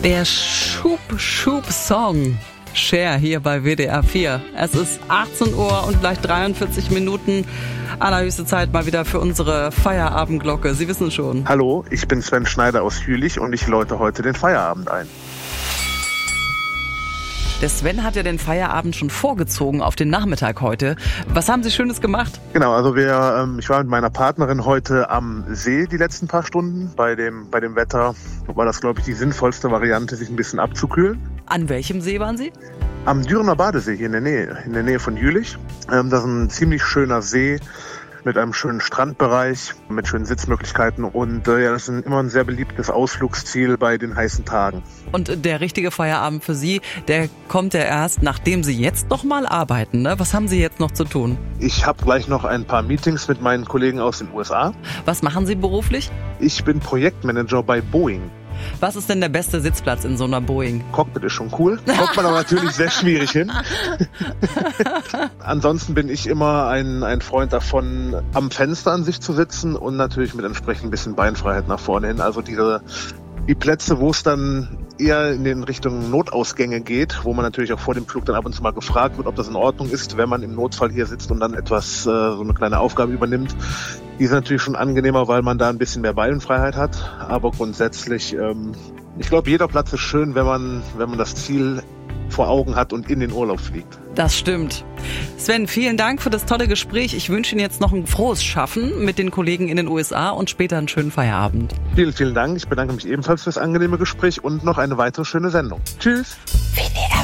Der Schub-Schub-Song. Cher hier bei WDR 4. Es ist 18 Uhr und gleich 43 Minuten. Allerhöchste Zeit mal wieder für unsere Feierabendglocke. Sie wissen schon. Hallo, ich bin Sven Schneider aus Jülich und ich läute heute den Feierabend ein. Der Sven hat ja den Feierabend schon vorgezogen auf den Nachmittag heute. Was haben Sie Schönes gemacht? Genau, also ich war mit meiner Partnerin heute am See die letzten paar Stunden. Bei dem Wetter war das, glaube ich, die sinnvollste Variante, sich ein bisschen abzukühlen. An welchem See waren Sie? Am Dürener Badesee hier in der Nähe von Jülich. Das ist ein ziemlich schöner See mit einem schönen Strandbereich, mit schönen Sitzmöglichkeiten und das ist immer ein sehr beliebtes Ausflugsziel bei den heißen Tagen. Und der richtige Feierabend für Sie, der kommt ja erst, nachdem Sie jetzt noch mal arbeiten, ne? Was haben Sie jetzt noch zu tun? Ich habe gleich noch ein paar Meetings mit meinen Kollegen aus den USA. Was machen Sie beruflich? Ich bin Projektmanager bei Boeing. Was ist denn der beste Sitzplatz in so einer Boeing? Cockpit ist schon cool. Kommt man aber natürlich sehr schwierig hin. Ansonsten bin ich immer ein Freund davon, am Fenster an sich zu sitzen und natürlich mit entsprechend ein bisschen Beinfreiheit nach vorne hin. Also die Plätze, wo es dann eher in den Richtung Notausgänge geht, wo man natürlich auch vor dem Flug dann ab und zu mal gefragt wird, ob das in Ordnung ist, wenn man im Notfall hier sitzt und dann etwas, so eine kleine Aufgabe übernimmt. Die ist natürlich schon angenehmer, weil man da ein bisschen mehr Beinfreiheit hat. Aber grundsätzlich, ich glaube, jeder Platz ist schön, wenn man das Ziel vor Augen hat und in den Urlaub fliegt. Das stimmt. Sven, vielen Dank für das tolle Gespräch. Ich wünsche Ihnen jetzt noch ein frohes Schaffen mit den Kollegen in den USA und später einen schönen Feierabend. Vielen, vielen Dank. Ich bedanke mich ebenfalls fürs angenehme Gespräch und noch eine weitere schöne Sendung. Tschüss.